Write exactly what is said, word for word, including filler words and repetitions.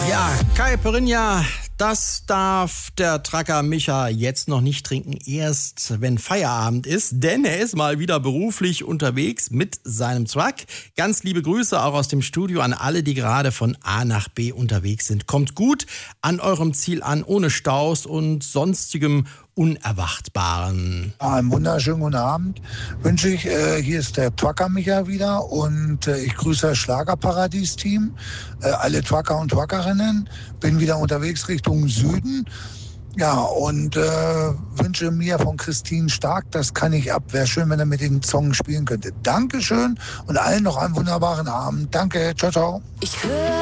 Ja, Caipirinha, das darf der Trucker Micha jetzt noch nicht trinken, erst wenn Feierabend ist, denn er ist mal wieder beruflich unterwegs mit seinem Truck. Ganz liebe Grüße auch aus dem Studio an alle, die gerade von A nach B unterwegs sind. Kommt gut an eurem Ziel an, ohne Staus und sonstigem Unerwartbaren. Einen wunderschönen guten Abend wünsche ich. Äh, hier ist der Trucker Micha wieder und äh, ich grüße das Schlagerparadies-Team, äh, alle Trucker und Truckerinnen. Bin wieder unterwegs Richtung Süden. Ja, und äh, wünsche mir von Christine Stark, das kann ich ab. Wäre schön, wenn er mit den Song spielen könnte. Dankeschön und allen noch einen wunderbaren Abend. Danke, ciao, ciao. Ich höre